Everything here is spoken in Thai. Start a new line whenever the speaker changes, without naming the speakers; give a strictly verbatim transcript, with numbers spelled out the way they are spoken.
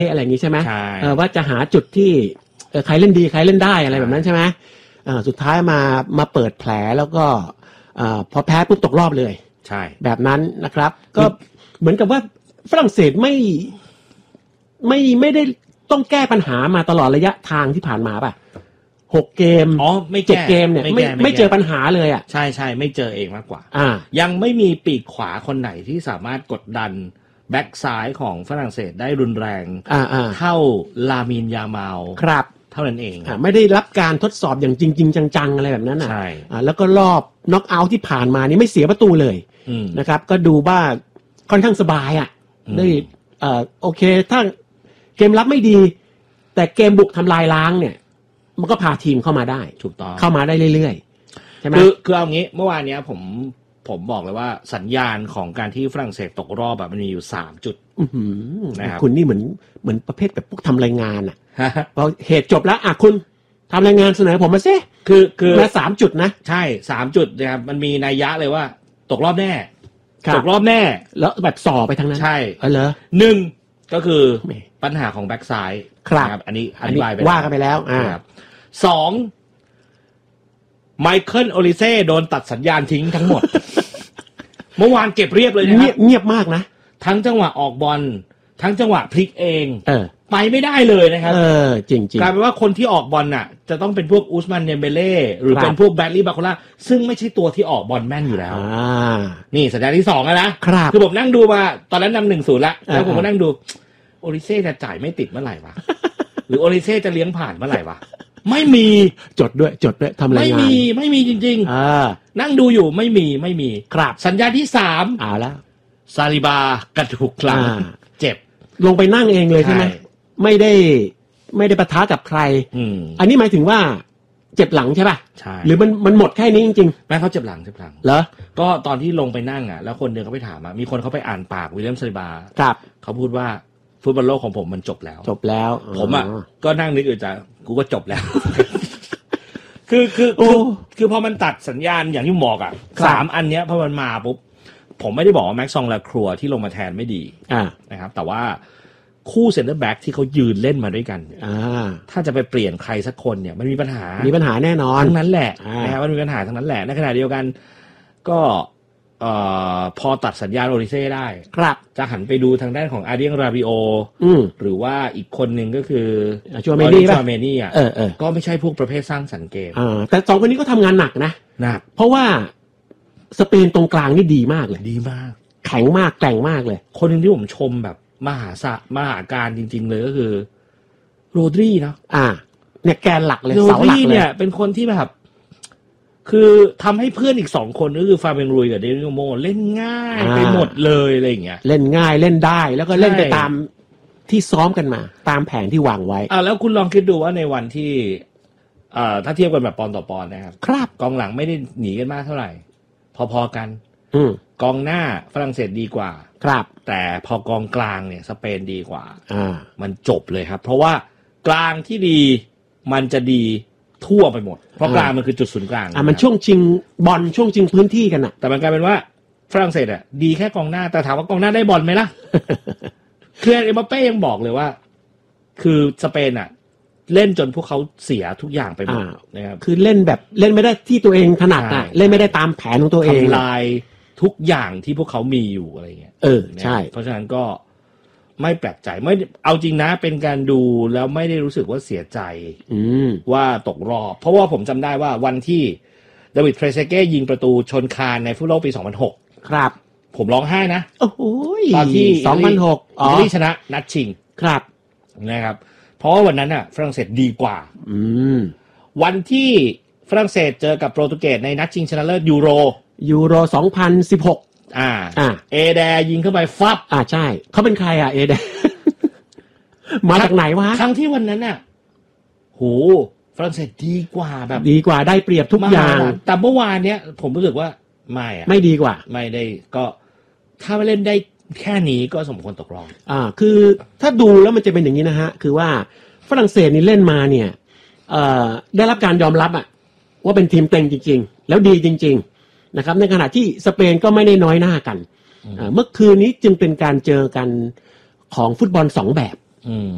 อะไรอย่างนี้ใช่ไหมเออว่าจะหาจุดที่เออใครเล่นดีใครเล่นได้อะไรแบบนั้นใช่ไหมเออสุดท้ายมามาเปิดแผลแล้วก็เออพอแพ้ปุ๊บตกรอบเลย
ใช่
แบบนั้นนะครับก็เหมือนกับว่าฝรั่งเศสไม่ไม่ไม่ได้ต้องแก้ปัญหามาตลอดระยะทางที่ผ่านมาป่ะหกเกม
อ๋อไม่
เจ็ดเกมเนี่ยไม่ไม่เจอปัญหาเลยอ่ะ
ใช่ใช่ไม่เจอเองมากกว่า
อ่า
ยังไม่มีปีกขวาคนไหนที่สามารถกดดันแบ็กซ้ายของฝรั่งเศสได้รุนแรงเท่าลามินยามาล
ครับ
เท่านั้นเอง
ไม่ได้รับการทดสอบอย่างจริงๆจังๆอะไรแบบนั้นอ่ะ
ใช่
แล้วก็รอบน็อกเอาท์ที่ผ่านมานี่ไม่เสียประตูเลยนะครับก็ดูว่าค่อนข้างสบายอ่ะได้เอ่อโอเคถ้าเกมรับไม่ดีแต่เกมบุกทำลายล้างเนี่ยมันก็พาทีมเข้ามาได้
ถูกต้อง
เข้ามาได้เรื่อยๆใช่ไหม
คือคือเอางี้เมื่อวานเนี้ยผมผมบอกเลยว่าสัญญาณของการที่ฝรั่งเศสตกรอบแบบมันมีอยู่สามจุด
นะครับคุณนี่เหมือนเหมือนประเภทแบบพวกทำรายงานอ่ะพอเหตุจบแล้วอ่ะคุณทำรายงานเสนอผมมาซิ
คือคือ
มาสามจุดนะ
ใช่สามจุดนะครับมันมีนัยยะเลยว่าตกรอบแน่ตกรอบแน่
แล้วแบบส่อไปทางนั้น
ใช่
เออเหรอ
หนึ่งก็คือปัญหาของแบ็กซ้าย
ครับ
อันนี้อธิบายไป
ว่ากันไปแล้วอ่า
สองไมเคิลโอลิเซ่โดนตัดสัญญาณทิ้งทั้งหมด เมื่อวานเก็บเรียบเลยนะ
เงียบเงียบมากนะ
ทั้งจังหวะออกบอลทั้งจังหวะพลิกเอง
เออ
ไปไม่ได้เลยนะครับ
เออจริงๆ
กลายเป็นว่าคนที่ออกบอลน่ะจะต้องเป็นพวกอุสมานเดมเบเล่หรือเป็นพวกแบดลี่บาโคล่าซึ่งไม่ใช่ตัวที่ออกบอลแม่นอยู่แล้วนี่สัญญาณที่สองแล้วนะครับคือผมนั่งดูมาตอนนั้นนำหนึ่งศูนย์ละแล้วผมก็นั่งดูโอลิเซ่จะจ่ายไม่ติดเมื่อไหร่วะหรือโอลิเซ่จะเลี้ยงผ่านเมื่อไหร่วะไม่มี
จดด้วยจดด้วยทำรายงาน
ไม่มีไม่มีจริงๆนั่งดูอยู่ไม่มีไม่มี
ครับ
สัญญาณที่สาม
เอาแล้ว
ซาลิบากระดูกหลังเจ็บ
ลงไปนั่งเองเลยใช่ไหมไม่ได้ไม่ได้ปะทะกับใครอันนี้หมายถึงว่าเจ็บหลังใช่ป่ะ
ใช่
หรือมันมันหมดแค่นี้จริง
ๆแม่เขาเจ็บหลังเจ็บหลัง
เหรอ
ก็ตอนที่ลงไปนั่งอ่ะแล้วคนเดินเขาไปถามอ่ะมีคนเขาไปอ่านปากวิลเลียมซาลิบา
ครับ
เขาพูดว่าฟุตบอลโลกของผมมันจบแล้ว
จบแล้ว
ผมอ่ะก็นั่งนึกอยู่จ้ะกูก็จบแล้ว คือคือคือคือพอมันตัดสัญญาณอย่างที่บอกอ่ะสามอันเนี้ยพอมันมาปุ๊บผมไม่ได้บอกว่าแม็กซองลาครัวที่ลงมาแทนไม่ดีนะครับแต่ว่าคู่เซ็นเตอร์แบ็กที่เขายืนเล่นมาด้วยกันถ้าจะไปเปลี่ยนใครสักคนเนี่ยมันมีปัญหา
มีปัญหาแน่นอน
ทั้งนั้นแหละนะครับมันมีปัญหาทั้งนั้นแหละในขณะเดียวกันก็เอ่อพอตัดสัญญาณโอลิเซ่ได้
ครับ
จะหันไปดูทางด้านของอาร์เดียงราบิโอหรือว่าอีกคนหนึ่งก็คือ
ชัวเมนี่
ชัวเมนี่อ่ะก็ไม่ใช่พวกประเภทสร้างสรรค์เกม
แต่สองคนนี้ก็ทำงานหนักนะ
หนัก
เพราะว่าสเปนตรงกลางนี่ดีมากเลย
ดีมาก
แข็งมากแกร่งมากเลย
คนหนึ่งที่ผมชมแบบมหาศาลมหาการจริงๆเลยก็คือโรดรีเนาะ
อ่าเนี่ยแกนหลักเลย
เสาหลักเลยเนี่ยเป็นคนที่แบบคือทำให้เพื่อนอีกสองคนก็คือฟาเบนรุยกับเดนิโมเล่นง่ายไปหมดเลยอะไรอย่างเงี้ย
เล่นง่ายเล่นได้แล้วก็เล่นไปตามที่ซ้อมกันมาตามแผนที่วางไว้
อ่าแล้วคุณลองคิดดูว่าในวันที่เอ่อถ้าเทียบกันแบบปอนต่อปอนนะครับ
ครับ
กองหลังไม่ได้หนีกันมากเท่าไหร่พอๆกัน
อืม
กองหน้าฝรั่งเศสดีกว่า
ครับ
แต่พอกองกลางเนี่ยสเปนดีกว่า
อ่า
มันจบเลยครับเพราะว่ากลางที่ดีมันจะดีทั่วไปหมดเพราะกลางมันคือจุดศูนย์กลาง
อ่ามันช่วงชิงบอลช่วงชิงพื้นที่กันอ่ะ
แต่มันกลายเป็นว่าฝรั่งเศสอ่ะดีแค่กองหน้าแต่ถามว่ากองหน้าได้บอลไหมล่ะ คือเอ็มบัปเป้ยังบอกเลยว่าคือสเปนอ่ะเล่นจนพวกเขาเสียทุกอย่างไปหมดนะครับ
คือเล่นแบบเล่นไม่ได้ที่ตัวเองถนัดอ่ะเล่นไม่ได้ตามแผนของตัวเอง
ทำลายทุกอย่างที่พวกเขามีอยู่อะไรเงี้ย
เออใช่
เพราะฉะนั้นก็ไม่แปลกใจไม่เอาจริงนะเป็นการดูแล้วไม่ได้รู้สึกว่าเสียใจว่าตกรอบเพราะว่าผมจำได้ว่าวันที่เดวิดเทรเซเก้ยิงประตูชนคานในฟุตบอลปีสองพันหก
ครับ
ผมร้องไห้นะ
โอ้โห
ตอนที่
สองพันหก
อิตาลีชนะนัดชิง
ครับ
นะครับเพราะว่าวันนั้นน่ะฝรั่งเศสดีกว่า
อืม
วันที่ฝรั่งเศสเจอกับโปรตุเกสในนัดชิงชนะเลิศยูโร
ยูโรสองพันสิบหก
อ่าอ่าเอแดยิงเข้าไปฟับ
อ่าใช่เขาเป็นใครอ่ะเอแด มาจากไหนวะ
ครั้งที่วันนั้นน่ะโหฝรั่งเศสดีกว่าแบบ
ดีกว่าได้เปรียบทุกอย่าง
แต่เมื่อวานเนี้ยผมรู้สึกว่าไม่อ่ะ
ไม่ดีกว่า
ไม่ได้ก็ถ้าไม่เล่นได้แค่นี้ก็สมควรตกรอบ
อ่าคือถ้าดูแล้วมันจะเป็นอย่างนี้นะฮะคือว่าฝรั่งเศสนี่เล่นมาเนี่ยเอ่อได้รับการยอมรับอ่ะว่าเป็นทีมเต็งจริงๆแล้วดีจริงๆนะครับในขณะที่สเปนก็ไม่ได้น้อยหน้ากันเมื่อคืนนี้จึงเป็นการเจอกันของฟุตบอลสองแบบ